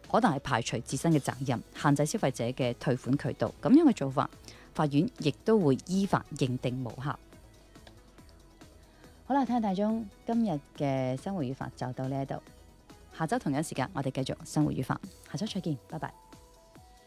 可能係排除自身嘅責任，限制消費者嘅退款渠道。咁樣嘅做法，法院亦都會依法認定無效。好啦，睇下大鐘，今日嘅生活語法就到呢一度。下週同樣時間，我哋繼續生活語法。下週再見，拜拜。